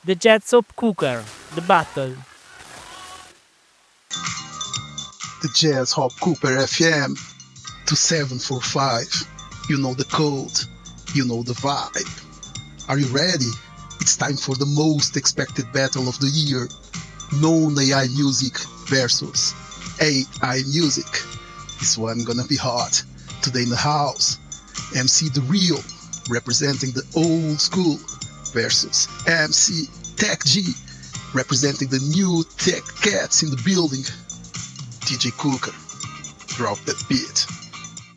The Jet Soap Cooker, The Battle. The Jazz Hop Cooper FM 2745. You know the code, you know the vibe. Are you ready? It's time for the most expected battle of the year. Known AI music versus AI music. This one gonna be hot. Today in the house, MC The Real representing the old school versus MC Tech G representing the new tech cats in the building. DJ Cooker, drop that beat.